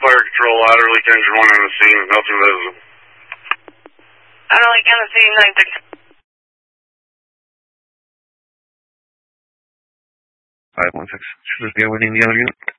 fire control, ladder leak, engine 1 on the scene, nothing visible. Ladder leak on the scene, 9-6. 516, should this be a winning the other unit?